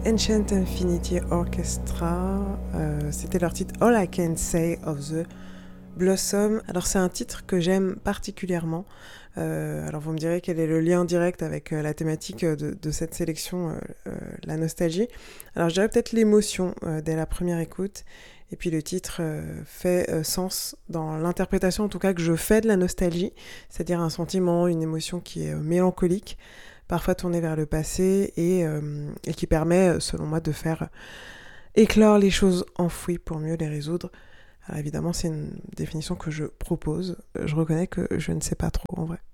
Ancient Infinity Orchestra, c'était leur titre All I Can Say of the Blossom. Alors c'est un titre que j'aime particulièrement. Alors vous me direz quel est le lien direct avec la thématique de cette sélection, la nostalgie. Alors je dirais peut-être l'émotion dès la première écoute. Et puis le titre fait sens dans l'interprétation en tout cas que je fais de la nostalgie, c'est-à-dire un sentiment, une émotion qui est mélancolique, parfois tournée vers le passé et qui permet, selon moi, de faire éclore les choses enfouies pour mieux les résoudre. Alors évidemment, c'est une définition que je propose. Je reconnais que je ne sais pas trop en vrai.